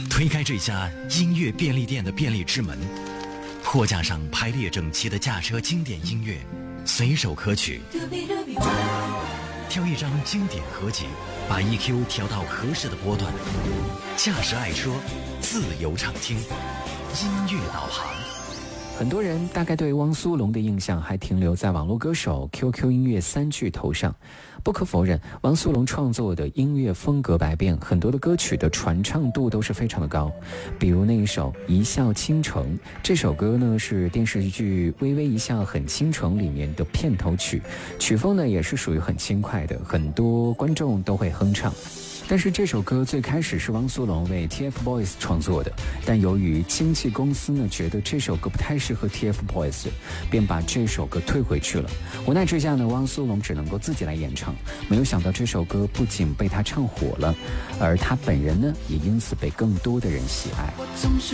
推开这家音乐便利店的便利之门，货架上排列整齐的驾车经典音乐，随手可取。挑一张经典合集，把 EQ 调到合适的波段，驾驶爱车，自由畅听，音乐导航。 很多人大概对汪苏泷的印象还停留在网络歌手、QQ 音乐3巨头上。不可否认，汪苏泷创作的音乐风格百变，很多的歌曲的传唱度都是非常的高。比如那一首《一笑倾城》，这首歌呢是电视剧《微微一笑很倾城》里面的片头曲，曲风呢也是属于很轻快的，很多观众都会哼唱。但是这首歌最开始是汪苏泷为 TFBOYS 创作的，但由于经纪公司呢觉得这首歌不太适合 TFBOYS， 便把这首歌退回去了。无奈之下呢，汪苏泷只能够自己来演唱。没有想到这首歌不仅被他唱火了，而他本人呢也因此被更多的人喜爱。